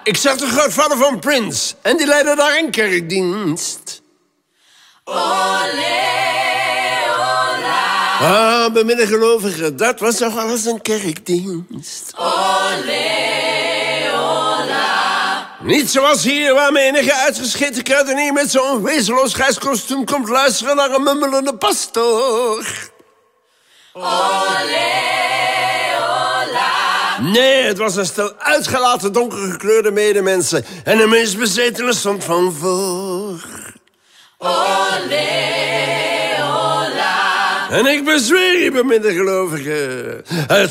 Ik zag de grootvader van Prince. En die leidde daar een kerkdienst. Olé, ola. Ah, bemiddengelovigen, dat was toch wel eens een kerkdienst. Olé, ola. Niet zoals hier, waar menige uitgescheten kruidenier met zo'n wezenloos grijs kostuum komt luisteren naar een mummelende pastoor. Olé, ola. Nee, het was een stel uitgelaten donkergekleurde medemensen. En de meest bezetene stond van voor. Olé, ola. En ik bezweer je, bemiddengelovigen.